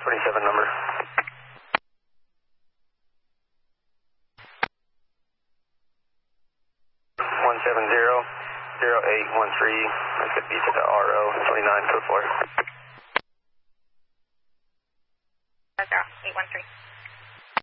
27 number. 170-0813. That could be to the RO 29 code 4. 0813.